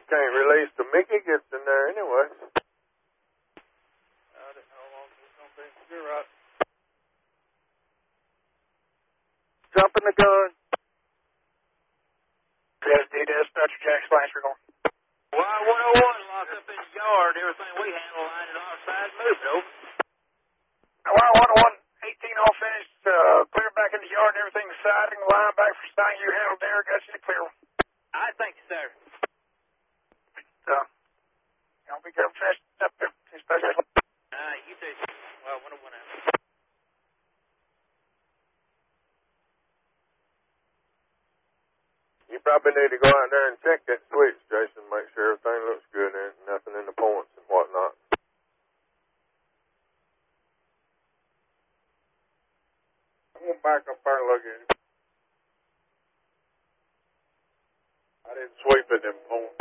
can't release till Mickey gets in there anyway. I didn't know how long it was going to be. You're right. Jumping the gun. PSD dispatcher, Jack Slasher going. Y101 locked up in the yard. Everything we handle lined it outside and moved over. Y101, 18 all finished. Clear back in the yard and everything. Siding, line back for siding. You handled there. Got you to clear. I thank you, sir. Y'all be careful fast up there. You too. Y101 out. You probably need to go out there and check that switch, Jason, make sure everything looks good and nothing in the points and whatnot. I'm going to back up there and look at it. I didn't sweep it in points.